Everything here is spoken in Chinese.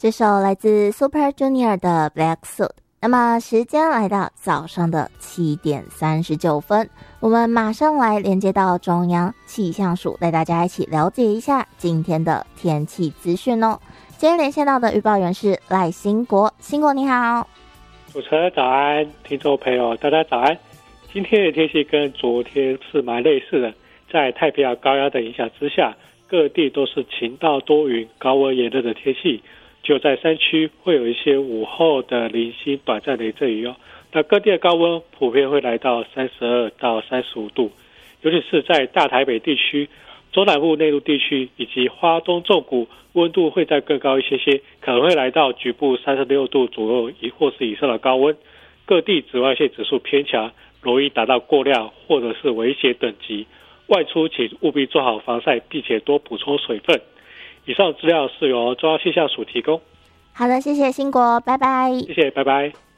这首来自 Super Junior 的 Black Suit。那么时间来到早上的7点39分，我们马上来连接到中央气象署，带大家一起了解一下今天的天气资讯哦。今天连线到的预报员是赖兴国，兴国你好。 主持人早安，听众朋友大家早安。今天的天气跟昨天是蛮类似的，在太平洋高压的影响之下，各地都是晴到多云、高温炎热的天气。就在山区会有一些午后的零星短暂雷阵雨哦。那各地的高温普遍会来到32到35度，尤其是在大台北地区、中南部内陆地区以及花东纵谷，温度会再更高一些些，可能会来到局部36度左右或是以上的高温。各地紫外线指数偏强，容易达到过量或者是危险等级。外出请务必做好防晒，并且多补充水分。以上资料是由中央气象署提供。 好的，谢谢兴国，拜拜。 谢谢，拜拜。